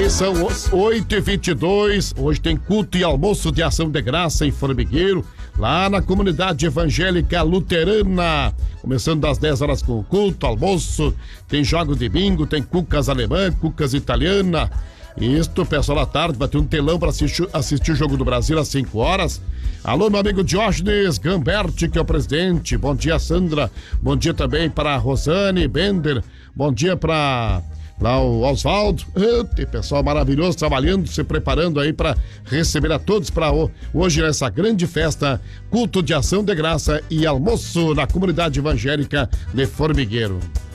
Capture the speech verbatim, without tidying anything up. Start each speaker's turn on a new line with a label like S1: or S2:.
S1: E são oito e vinte e dois. Hoje tem culto e almoço de ação de graça em Formigueiro, lá na comunidade evangélica luterana. Começando às dez horas com o culto, almoço, tem jogos de bingo, tem cucas alemã, cucas italiana. Isto, pessoal, à tarde vai ter um telão para assistir, assistir o Jogo do Brasil às cinco horas. Alô, meu amigo Diógenes Gamberti, que é o presidente. Bom dia, Sandra. Bom dia também para a Rosane Bender. Bom dia para lá o Oswaldo. Tem pessoal maravilhoso trabalhando, se preparando aí para receber a todos para hoje nessa grande festa, culto de ação de graça e almoço na comunidade evangélica de Formigueiro.